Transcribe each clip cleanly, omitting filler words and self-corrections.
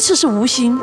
次是无心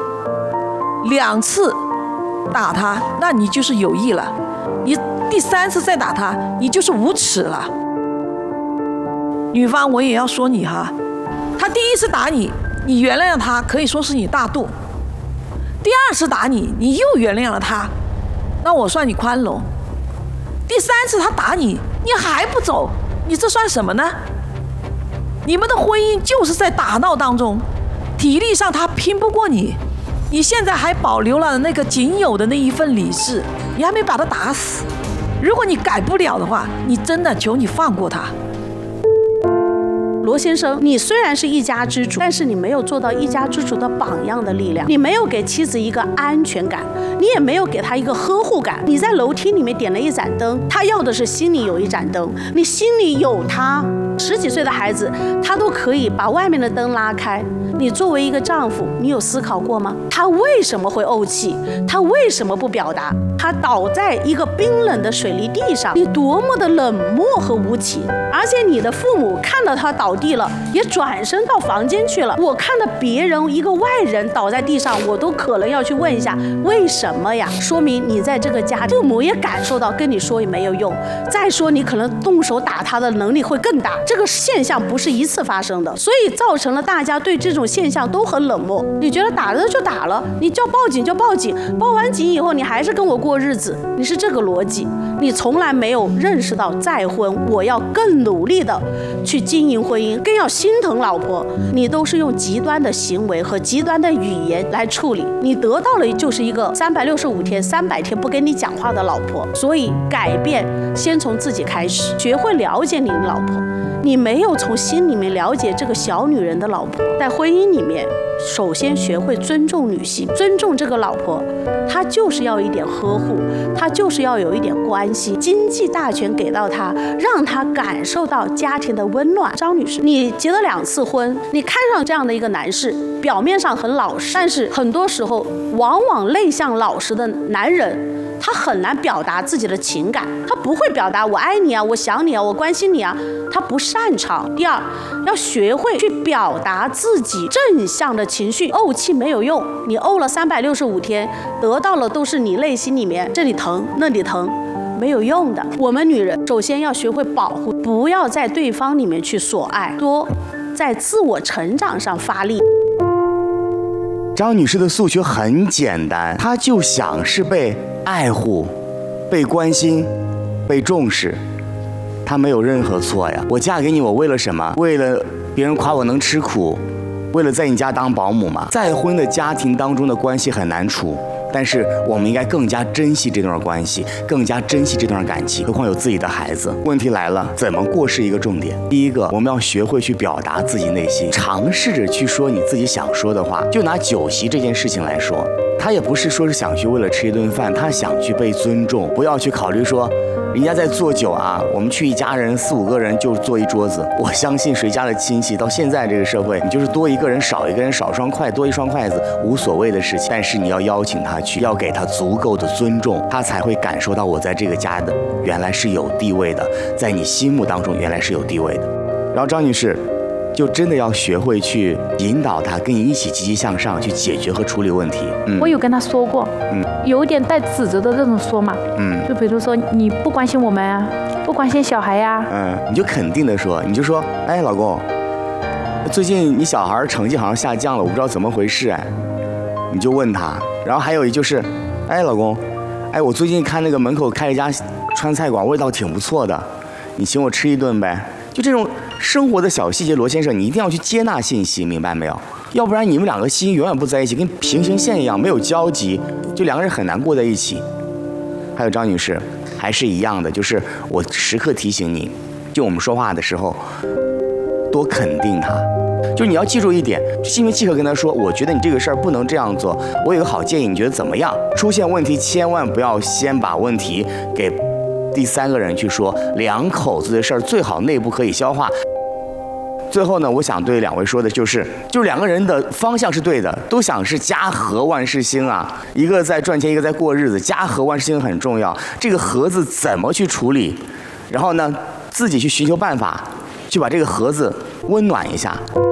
，2次打他，那你就是有意了；你第3次再打他，你就是无耻了。女方，我也要说你哈，他第1次打你，你原谅他，可以说是你大度；第2次打你，你又原谅了他，那我算你宽容；第3次他打你，你还不走，你这算什么呢？你们的婚姻就是在打闹当中，体力上他拼不过你，你现在还保留了那个仅有的那一份理智，你还没把他打死。如果你改不了的话，你真的求你放过他。 罗先生，你虽然是一家之主，但是你没有做到一家之主的榜样的力量，你没有给妻子一个安全感，你也没有给她一个呵护感。你在楼梯里面点了一盏灯，她要的是心里有一盏灯，你心里有她。10几岁的孩子，他都可以把外面的灯拉开。你作为一个丈夫，你有思考过吗？他为什么会怄气？他为什么不表达？他倒在一个冰冷的水泥地上，你多么的冷漠和无情！而且你的父母看到他倒地了，也转身到房间去了。我看到别人一个外人倒在地上，我都可能要去问一下为什么呀？说明你在这个家，父母也感受到跟你说也没有用。再说你可能动手打他的能力会更大。这个现象不是一次发生的，所以造成了大家对这种现象都很冷漠。你觉得打了就打了，你叫报警就报警，报完警以后你还是跟我过日子，你是这个逻辑。你从来没有认识到再婚我要更努力的去经营婚姻，更要心疼老婆。你都是用极端的行为和极端的语言来处理，你得到了就是一个365天300天不跟你讲话的老婆。所以改变先从自己开始，学会了解你的老婆。你没有从心里面了解这个小女人的老婆，在婚姻里面首先学会尊重女性，尊重这个老婆，她就是要一点呵护，她就是要有一点关心，经济大权给到她，让她感受到家庭的温暖。张女士，你结了2次婚，你看上这样的一个男士，表面上很老实，但是很多时候往往内向老实的男人，他很难表达自己的情感，他不会表达我爱你啊，我想你啊，我关心你啊，他不擅长。第二，要学会去表达自己正向的情绪，怄气没有用，你怄了365天，得到了都是你内心里面这里疼那里疼，没有用的。我们女人首先要学会保护，不要在对方里面去索爱，多在自我成长上发力。 张女士的诉求很简单，她就想是被爱护、被关心、被重视。她没有任何错呀。我嫁给你，我为了什么？为了别人夸我能吃苦，为了在你家当保姆吗？再婚的家庭当中的关系很难处，但是我们应该更加珍惜这段关系，更加珍惜这段感情，何况有自己的孩子。问题来了，怎么过是一个重点。第一个，我们要学会去表达自己内心，尝试着去说你自己想说的话。就拿酒席这件事情来说，他也不是说是想去为了吃一顿饭，他想去被尊重，不要去考虑说人家在做酒啊，我们去一家人4、5个人就坐一桌子。我相信谁家的亲戚到现在这个社会，你就是多一个人少一个人，少双筷多一双筷子无所谓的事情，但是你要邀请他去，要给他足够的尊重，他才会感受到我在这个家的原来是有地位的，在你心目当中原来是有地位的。然后张女士就真的要学会去引导他跟你一起积极向上，去解决和处理问题。 我有跟他说过，有点带指责的这种说嘛，就比如说你不关心我们啊，不关心小孩呀， 你就肯定的说，你就说，哎，老公，最近你小孩成绩好像下降了，我不知道怎么回事哎，你就问他。然后还有就是，哎，老公，哎，我最近看那个门口开了一家川菜馆，味道挺不错的，你请我吃一顿呗。就这种生活的小细节，罗先生，你一定要去接纳信息，明白没有？要不然你们两个心永远不在一起，跟平行线一样，没有交集，就2个人很难过在一起。还有张女士，还是一样的，就是我时刻提醒你，就我们说话的时候，多肯定他。就你要记住一点，心平气和跟他说，我觉得你这个事儿不能这样做，我有个好建议，你觉得怎么样？出现问题千万不要先把问题给第3个人去说，2口子的事儿最好内部可以消化。最后呢，我想对2位说的就是2个人的方向是对的，都想是家和万事兴啊，一个在赚钱，一个在过日子，家和万事兴很重要。这个盒子怎么去处理？然后呢，自己去寻求办法，去把这个盒子温暖一下。